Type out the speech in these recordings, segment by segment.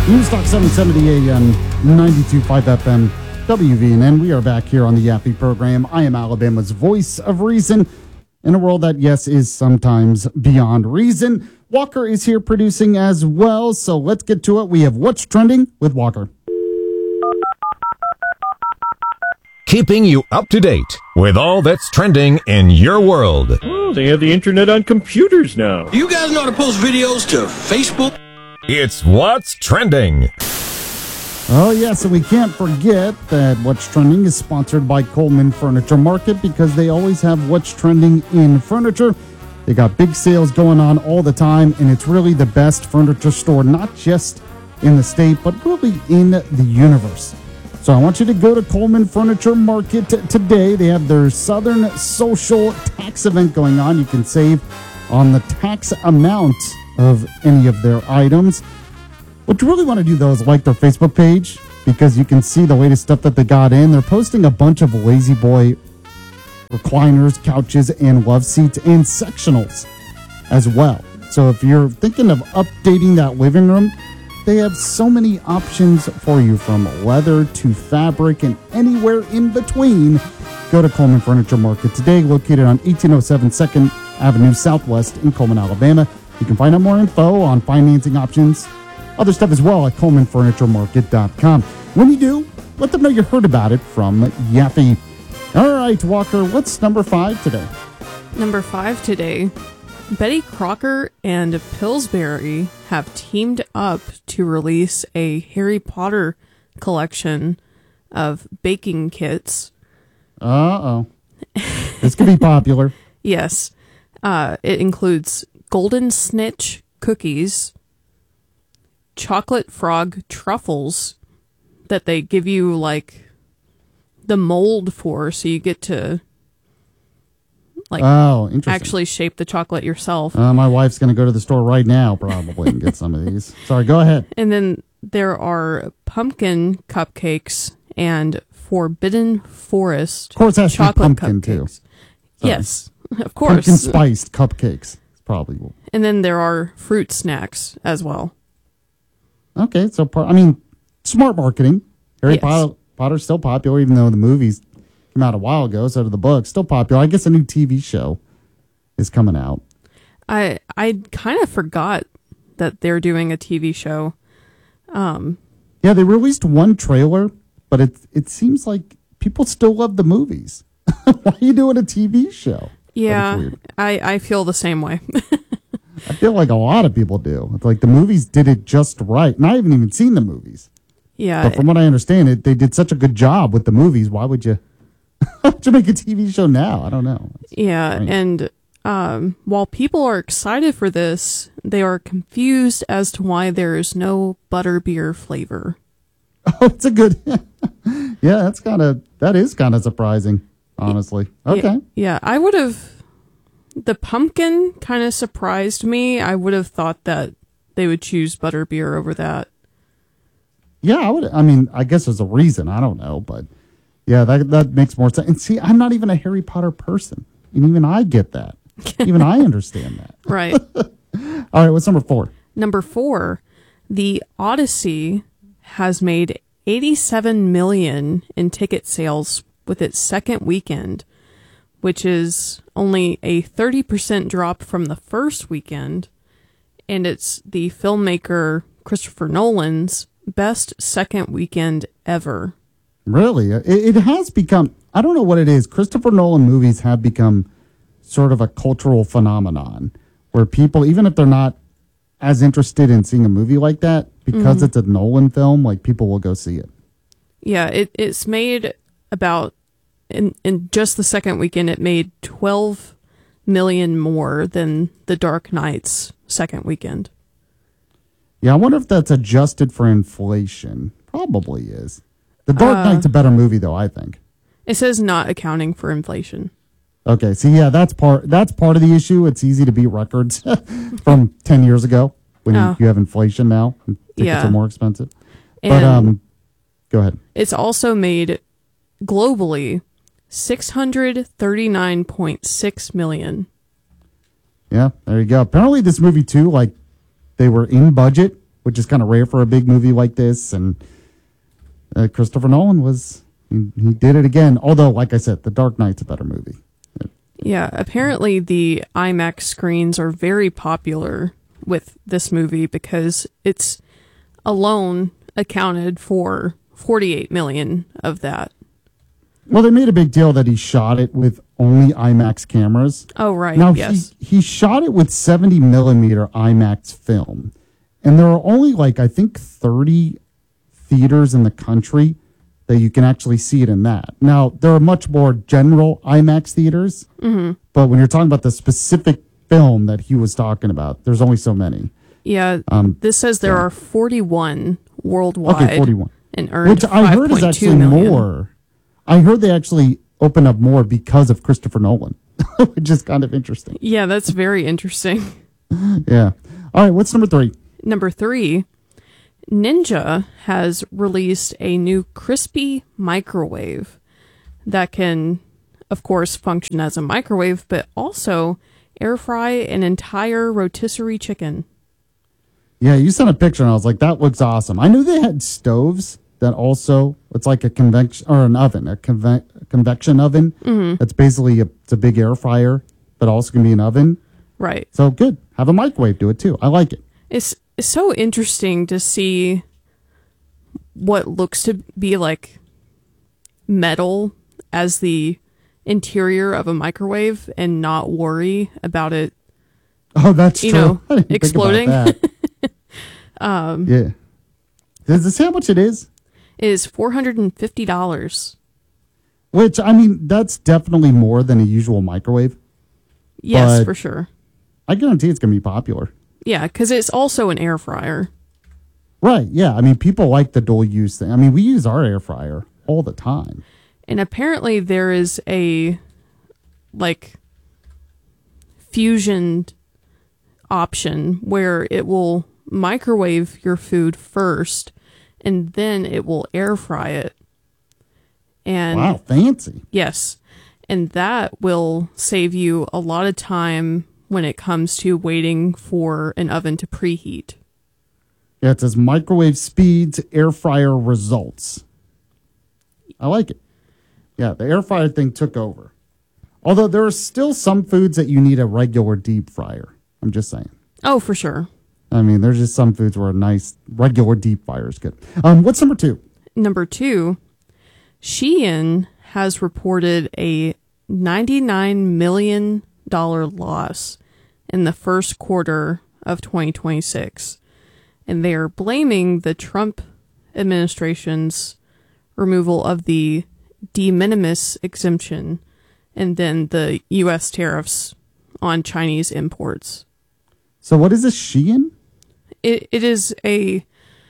Newstalk 770 AM, 92.5 FM, WVNN. We are back here on the Yappy program. I am Alabama's voice of reason in a world that, yes, is sometimes beyond reason. Walker is here producing as well, so let's get to it. We have What's Trending with Walker. Keeping you up to date with all that's trending in your world. Oh, they have the internet on computers now. You guys know how to post videos to Facebook? It's What's Trending. Oh, yes, and we can't forget that What's Trending is sponsored by Coleman Furniture Market because they always have What's Trending in furniture. They got big sales going on all the time, and it's really the best furniture store, not just in the state, but really in the universe. So I want you to go to Coleman Furniture Market today. They have their Southern Social Tax event going on. You can save on the tax amount of any of their items. What you really want to do, though, is like their Facebook page because you can see the latest stuff that they got in. They're posting a bunch of Lazy Boy recliners, couches, and love seats and sectionals as well. So if you're thinking of updating that living room, they have so many options for you, from leather to fabric and anywhere in between. Go to Coleman Furniture Market today, located on 1807 2nd Avenue Southwest in Coleman, Alabama. You can find out more info on financing options, other stuff as well, at ColemanFurnitureMarket.com. When you do, let them know you heard about it from Yappy. All right, Walker, what's number 5 today? Number 5 today, Betty Crocker and Pillsbury have teamed up to release a Harry Potter collection of baking kits. Uh-oh. This could be popular. Yes. It includes Golden Snitch cookies, chocolate frog truffles that they give you, like, the mold for, so you get to, like, interesting. actually shape the chocolate yourself. My wife's going to go to the store right now, probably, and get some of these. Sorry, go ahead. And then there are pumpkin cupcakes and Forbidden Forest Of course, it has to be chocolate pumpkin, too. cupcakes. Yes, of course. Pumpkin spiced cupcakes. Probably. And then there are fruit snacks as well. Okay, so, smart marketing. Harry Potter's still popular, even though the movies came out a while ago, so did the books. Still popular. I guess a new TV show is coming out. I kind of forgot that they're doing a TV show. Yeah, they released one trailer, but it seems like people still love the movies. Why are you doing a TV show? Yeah, I feel the same way. I feel like a lot of people do. It's like the movies did it just right. And I haven't even seen the movies. Yeah. But from what I understand, they did such a good job with the movies. Why would you make a TV show now? I don't know. Yeah, and while people are excited for this, they are confused as to why there is no butterbeer flavor. Oh, it's a good... Yeah, that is kind of surprising, honestly. Okay. Yeah, I would have... The pumpkin kind of surprised me. I would have thought that they would choose butterbeer over that. Yeah, I would. I guess there's a reason. I don't know, but yeah, that makes more sense. And see, I'm not even a Harry Potter person, and even I get that. Even I understand that. Right. All right, what's number 4? Number 4, The Odyssey has made $87 million in ticket sales with its second weekend, which is only a 30% drop from the first weekend, and it's the filmmaker Christopher Nolan's best second weekend ever. Really? It has become, I don't know what it is. Christopher Nolan movies have become sort of a cultural phenomenon where people, even if they're not as interested in seeing a movie like that, because it's a Nolan film, like, people will go see it. Yeah, it's made about, in just the second weekend, it made $12 million more than The Dark Knight's second weekend. Yeah, I wonder if that's adjusted for inflation. Probably is. The Dark Knight's a better movie, though, I think. It says not accounting for inflation. Okay, so yeah, that's part of the issue. It's easy to beat records from 10 years ago when you have inflation now. And tickets are more expensive. And but go ahead. It's also made globally $639.6 million. Yeah, there you go. Apparently this movie too, like, they were in budget which is kind of rare for a big movie like this. And Christopher Nolan he did it again. Although, like I said, The Dark Knight's a better movie. Yeah, apparently the IMAX screens are very popular with this movie because it's alone accounted for 48 million of that. Well, they made a big deal that he shot it with only IMAX cameras. Oh, right. Now, yes. he shot it with 70 millimeter IMAX film. And there are only, I think 30 theaters in the country that you can actually see it in that. Now, there are much more general IMAX theaters. Mm-hmm. But when you're talking about the specific film that he was talking about, there's only so many. Yeah. This says there are 41 worldwide. Okay, 41. And earned Which I heard is actually million. more. I heard they actually open up more because of Christopher Nolan, which is kind of interesting. Yeah, that's very interesting. Yeah. All right, what's number 3? Number 3, Ninja has released a new crispy microwave that can, of course, function as a microwave, but also air fry an entire rotisserie chicken. Yeah, you sent a picture and I was like, that looks awesome. I knew they had stoves that also, it's like a convection or an oven, a convection oven. Mm-hmm. That's basically it's a big air fryer, but also can be an oven. Right. So good. Have a microwave do it too. I like it. It's so interesting to see what looks to be like metal as the interior of a microwave and not worry about it. Oh, that's true. I didn't exploding. Think about that. Yeah. Does it say how much it is? It is $450. Which, I mean, that's definitely more than a usual microwave. Yes, for sure. I guarantee it's going to be popular. Yeah, because it's also an air fryer. Right, yeah. I mean, people like the dual use thing. I mean, we use our air fryer all the time. And apparently there is a, fusion option where it will microwave your food first and then it will air fry it. And wow, fancy. Yes. And that will save you a lot of time when it comes to waiting for an oven to preheat. Yeah, it says microwave speeds, air fryer results. I like it. Yeah, the air fryer thing took over. Although there are still some foods that you need a regular deep fryer. I'm just saying. Oh, for sure. I mean, there's just some foods where a nice regular deep fryer is good. What's number 2? Number 2, Shein has reported a $99 million loss in the first quarter of 2026. And they are blaming the Trump administration's removal of the de minimis exemption and then the U.S. tariffs on Chinese imports. So what is this, Shein? It is a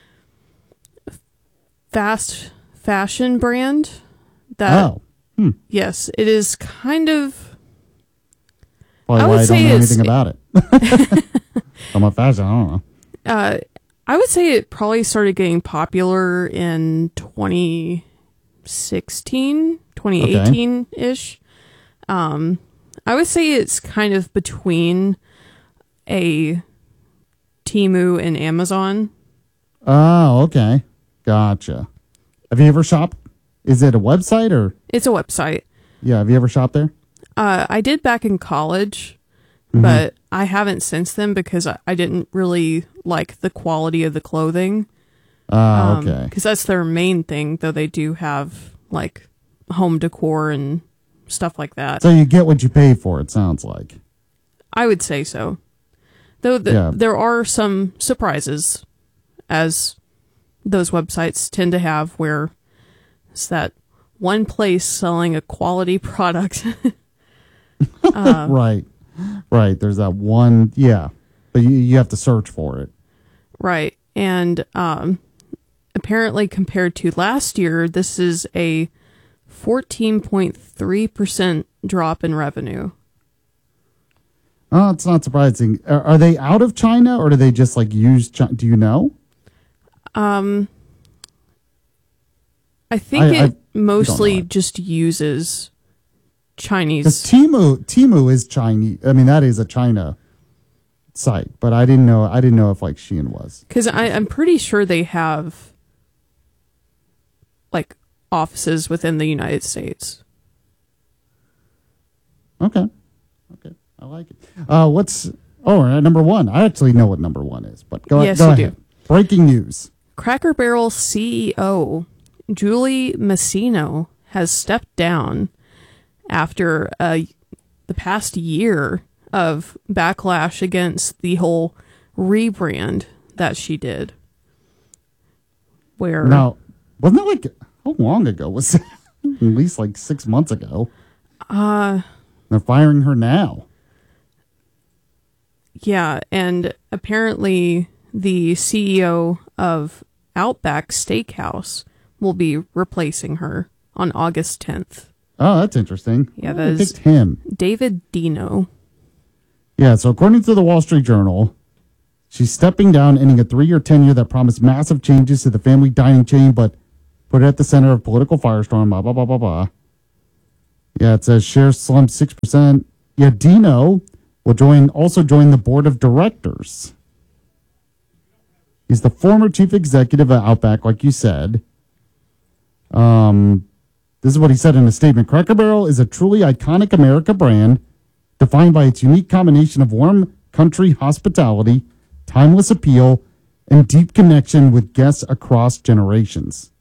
fast fashion brand that, yes, it is kind of... Probably why I don't know anything about it. I'm a fashion, I don't know. I would say it probably started getting popular in 2016, 2018-ish. Okay. I would say it's kind of between a Temu and Amazon. Oh, okay. Gotcha. Have you ever shopped? Is it a website or? It's a website. Yeah. Have you ever shopped there? I did back in college, but I haven't since then because I didn't really like the quality of the clothing. Okay. Because that's their main thing, though they do have home decor and stuff like that. So you get what you pay for, it sounds like. I would say so. Though there are some surprises, as those websites tend to have, where it's that one place selling a quality product. Right. There's that one, but you have to search for it. Right. And apparently compared to last year, this is a 14.3% drop in revenue. Oh, it's not surprising. Are they out of China or do they just use China? Do you know? I think it mostly just uses Chinese. Because Temu is Chinese. I mean, that is a China site, but I didn't know if like Shein was. Because I'm pretty sure they have like offices within the United States. Okay, I like it. Number one. I actually know what number one is, but go Yes, go you ahead. do. Breaking news. Cracker Barrel CEO Julie Masino has stepped down after the past year of backlash against the whole rebrand that she did. Where Now, wasn't that like how long ago was that? At least like 6 months ago. They're firing her now. Yeah, and apparently the CEO of Outback Steakhouse will be replacing her on August 10th. Oh, that's interesting. Yeah, Oh, that they is picked him. David Dino. Yeah, so according to the Wall Street Journal, she's stepping down, ending a 3-year tenure that promised massive changes to the family dining chain, but put it at the center of political firestorm, blah, blah, blah, blah, blah. Yeah, it says shares slumped 6%. Yeah, Dino will also join the board of directors. He's the former chief executive at Outback, like you said. This is what he said in a statement. Cracker Barrel is a truly iconic America brand defined by its unique combination of warm country hospitality, timeless appeal, and deep connection with guests across generations.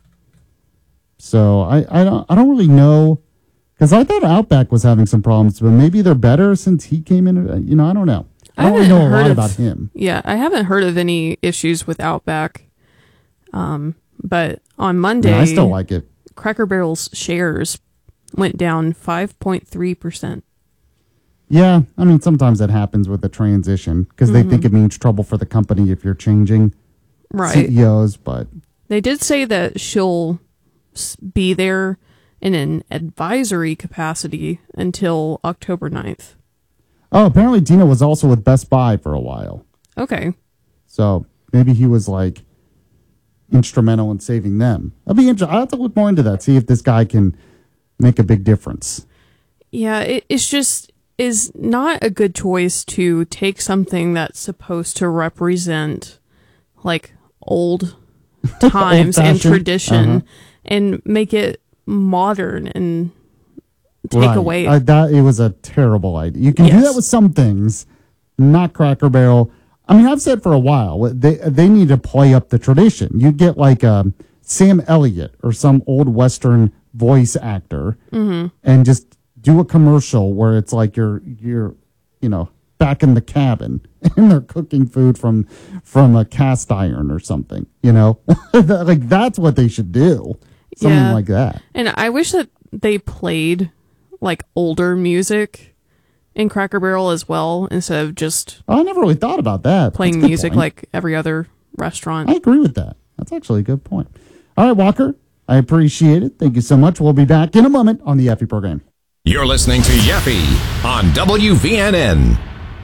So I don't really know, because I thought Outback was having some problems, but maybe they're better since he came in. I don't know. I don't really know a lot about him. Yeah, I haven't heard of any issues with Outback. But on Monday, Yeah, I still like it. Cracker Barrel's shares went down 5.3%. Yeah, I mean, sometimes that happens with the transition because they think it means trouble for the company if you're changing Right. CEOs, but They did say that she'll be there in an advisory capacity until October 9th. oh, apparently Dino was also with Best Buy for a while. Okay. So maybe he was like instrumental in saving them. I'll have to look more into that, see if this guy can make a big difference. Yeah, it's just is not a good choice to take something that's supposed to represent like old times and Old-fashioned. tradition and make it modern and take Right. away. It was a terrible idea. You can do Yes. that with some things, not Cracker Barrel. I mean, I've said for a while, they need to play up the tradition. You get like Sam Elliott or some old Western voice actor and just do a commercial where it's like you're back in the cabin and they're cooking food from a cast iron or something, like that's what they should do. Something Yeah. like that. And I wish that they played like older music in Cracker Barrel as well instead of just I never really thought about that. playing That's a good music point. like every other restaurant. I agree with that. That's actually a good point. All right, Walker, I appreciate it. Thank you so much. We'll be back in a moment on the Yaffe program. You're listening to Yaffe on WVNN.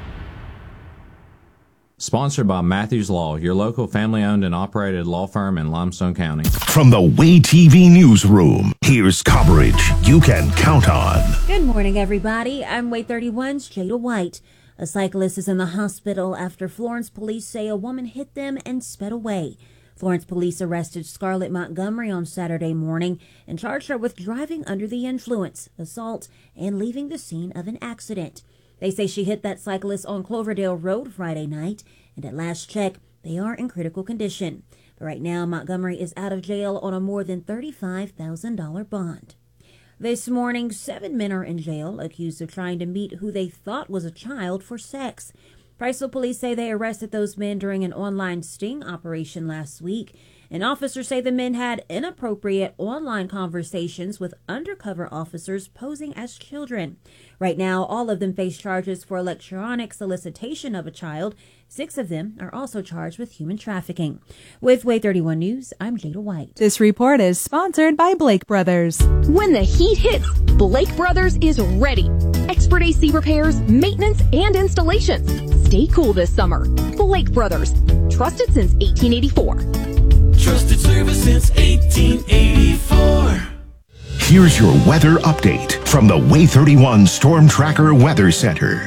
Sponsored by Matthews Law, your local family-owned and operated law firm in Limestone County. From the Way TV newsroom, here's coverage you can count on. Good morning, everybody. I'm Way 31's Jada White. A cyclist is in the hospital after Florence police say a woman hit them and sped away. Florence police arrested Scarlett Montgomery on Saturday morning and charged her with driving under the influence, assault, and leaving the scene of an accident. They say she hit that cyclist on Cloverdale Road Friday night, and at last check, they are in critical condition. But right now, Montgomery is out of jail on a more than $35,000 bond. This morning, 7 men are in jail accused of trying to meet who they thought was a child for sex. Priceville police say they arrested those men during an online sting operation last week. And officers say the men had inappropriate online conversations with undercover officers posing as children. Right now, all of them face charges for electronic solicitation of a child. 6 of them are also charged with human trafficking. With Way 31 News, I'm Jada White. This report is sponsored by Blake Brothers. When the heat hits, Blake Brothers is ready. Expert AC repairs, maintenance, and installations. Stay cool this summer. Blake Brothers. Trusted since 1884. Trusted service since 1884. Here's your weather update from the Way 31 Storm Tracker Weather Center. Few more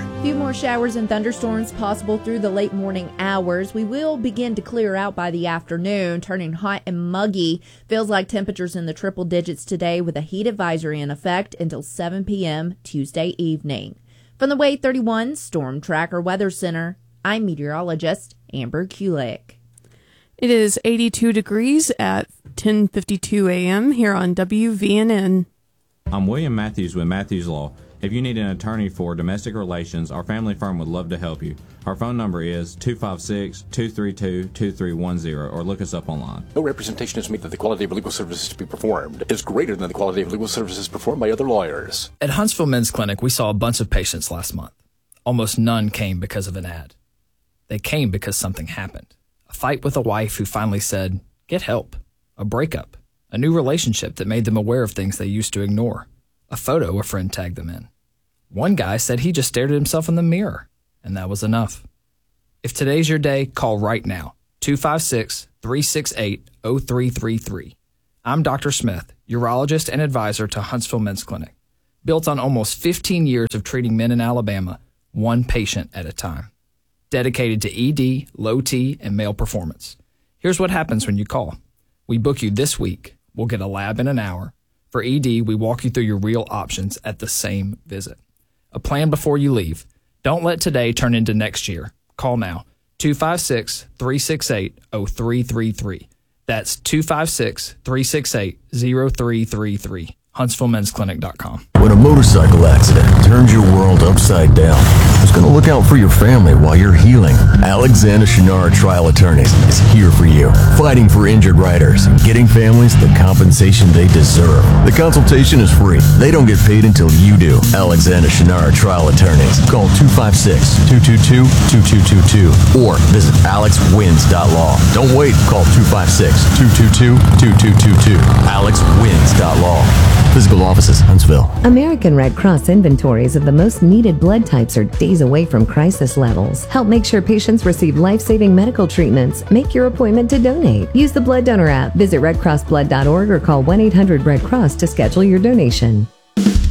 more showers and thunderstorms possible through the late morning hours. We will begin to clear out by the afternoon, turning hot and muggy. Feels like temperatures in the triple digits today with a heat advisory in effect until 7 p.m. Tuesday evening. From the Wave 31 Storm Tracker Weather Center, I'm meteorologist Amber Kulik. It is 82 degrees at 10:52 a.m. here on WVNN. I'm William Matthews with Matthews Law. If you need an attorney for domestic relations, our family firm would love to help you. Our phone number is 256-232-2310 or look us up online. No representation is made that the quality of legal services to be performed is greater than the quality of legal services performed by other lawyers. At Huntsville Men's Clinic, we saw a bunch of patients last month. Almost none came because of an ad. They came because something happened. A fight with a wife who finally said, get help. A breakup. A new relationship that made them aware of things they used to ignore. A photo a friend tagged them in. One guy said he just stared at himself in the mirror, and that was enough. If today's your day, call right now. 256-368-0333. I'm Dr. Smith, urologist and advisor to Huntsville Men's Clinic. Built on almost 15 years of treating men in Alabama, one patient at a time. Dedicated to ED, low T, and male performance. Here's what happens when you call. We book you this week. We'll get a lab in an hour. For ED, we walk you through your real options at the same visit. A plan before you leave. Don't let today turn into next year. Call now. 256-368-0333. That's 256-368-0333. HuntsvilleMen'sClinic.com. When a motorcycle accident turns your world upside down, who's going to look out for your family while you're healing? Alexander Shinara Trial Attorneys is here for you, fighting for injured riders and getting families the compensation they deserve. The consultation is free. They don't get paid until you do. Alexander Shinara Trial Attorneys. Call 256-222-2222 or visit alexwins.law. Don't wait. Call 256-222-2222. alexwins.law. Physical offices, Huntsville. American Red Cross inventories of the most needed blood types are days away from crisis levels. Help make sure patients receive life-saving medical treatments. Make your appointment to donate. Use the Blood Donor app. Visit redcrossblood.org or call 1-800-RED-CROSS to schedule your donation.